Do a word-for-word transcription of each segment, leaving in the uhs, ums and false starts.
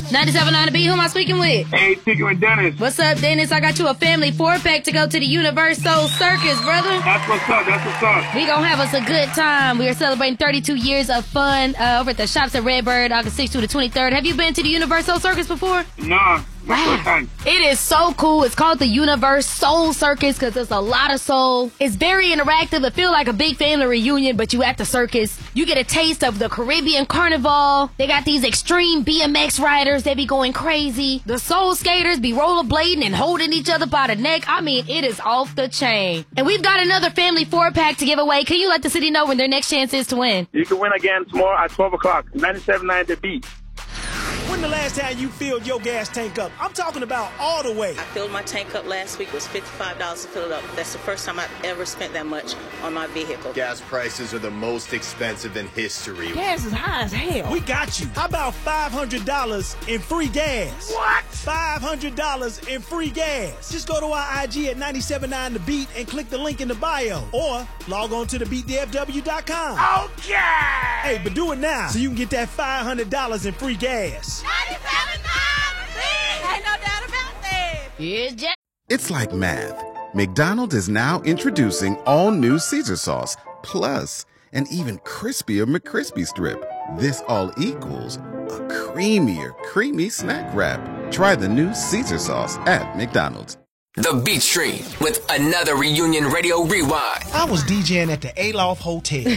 ninety-seven point nine to be. Who am I speaking with? Hey, speaking with Dennis. What's up, Dennis? I got you a family four-pack to go to the Universal Circus, brother. That's what's up. That's what's up. We gonna have us a good time. We are celebrating thirty-two years of fun uh, over at the shops at Redbird, August sixth to the twenty-third. Have you been to the Universal Circus before? Nah. Wow. It is so cool. It's called the Universe Soul Circus because there's a lot of soul. It's very interactive. It feels like a big family reunion, but you at the circus. You get a taste of the Caribbean Carnival. They got these extreme B M X riders. They be going crazy. The soul skaters be rollerblading and holding each other by the neck. I mean, it is off the chain. And we've got another family four-pack to give away. Can you let the city know when their next chance is to win? You can win again tomorrow at twelve o'clock. ninety-seven point nine The Beat. When the last time you filled your gas tank up? I'm talking about all the way. I filled my tank up last week. It was fifty-five dollars to fill it up. That's the first time I've ever spent that much on my vehicle. Gas prices are the most expensive in history. Gas is high as hell. We got you. How about five hundred dollars in free gas? What? five hundred dollars in free gas. Just go to our I G at ninety-seven point nine The Beat and click the link in the bio. Or log on to the beat d f w dot com. Okay! Hey, but do it now so you can get that five hundred dollars in free gas. ninety-seven point nine The Beat. Ain't no doubt about that. Here's Jack. It's like math. McDonald's is now introducing all new Caesar sauce, plus an even crispier McCrispy strip. This all equals a creamier, creamy snack wrap. Try the new Caesar sauce at McDonald's. The Beat Stream with another Reunion Radio Rewind. I was DJing at the Aloft Hotel.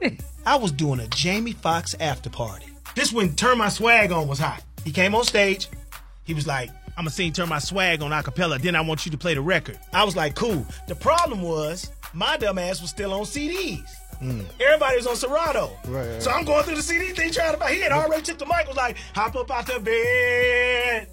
I was doing a Jamie Foxx after party. This when Turn My Swag On was hot. He came on stage. He was like, I'm going to sing Turn My Swag On a cappella. Then I want you to play the record. I was like, cool. The problem was my dumb ass was still on C Ds. Mm. Everybody was on Serato. Right, right. So I'm going through the C D thing trying to, he had already took the mic, was like, hop up out the bed.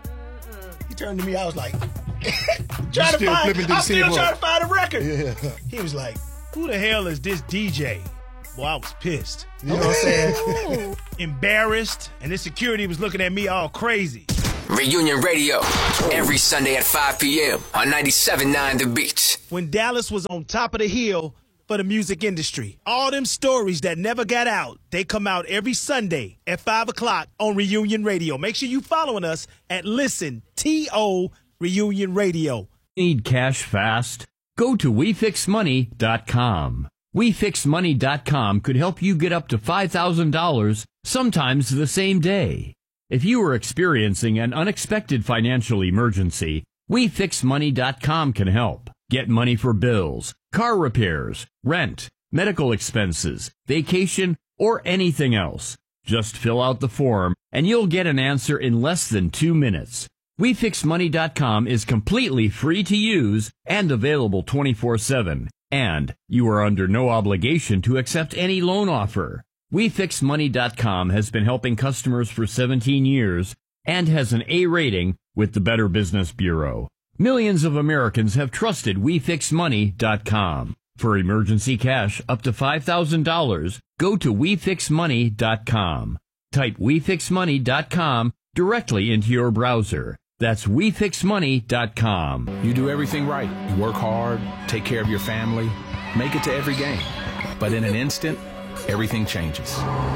He turned to me, I was like, trying to find, I'm still trying to find a record. Yeah. He was like, who the hell is this D J? Boy, I was pissed. You know what I'm saying? Embarrassed, and this security was looking at me all crazy. Reunion Radio, every Sunday at five p.m. on ninety-seven point nine The Beat. When Dallas was on top of the hill for the music industry, all them stories that never got out, they come out every Sunday at five o'clock on Reunion Radio. Make sure you following us at Listen, T O Reunion Radio. Need cash fast? Go to we fix money dot com. we fix money dot com could help you get up to five thousand dollars, sometimes the same day. If you are experiencing an unexpected financial emergency, we fix money dot com can help. Get money for bills, car repairs, rent, medical expenses, vacation, or anything else. Just fill out the form, and you'll get an answer in less than two minutes. we fix money dot com is completely free to use and available twenty-four seven. And you are under no obligation to accept any loan offer. we fix money dot com has been helping customers for seventeen years and has an A rating with the Better Business Bureau. Millions of Americans have trusted we fix money dot com. For emergency cash up to five thousand dollars, go to we fix money dot com. Type we fix money dot com directly into your browser. That's we fix money dot com. You do everything right. You work hard, take care of your family, make it to every game. But in an instant, everything changes.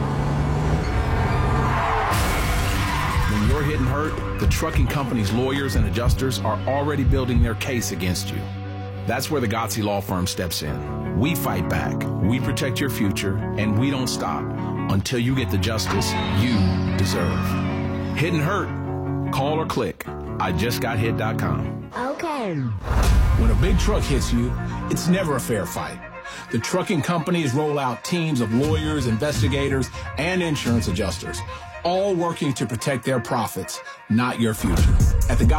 When you're hit and hurt, the trucking company's lawyers and adjusters are already building their case against you. That's where the Gotzi Law Firm steps in. We fight back, we protect your future, and we don't stop until you get the justice you deserve. Hit and hurt? Call or click I just got hit dot com. Okay. When a big truck hits you, it's never a fair fight. The trucking companies roll out teams of lawyers, investigators, and insurance adjusters, all working to protect their profits, not your future. At the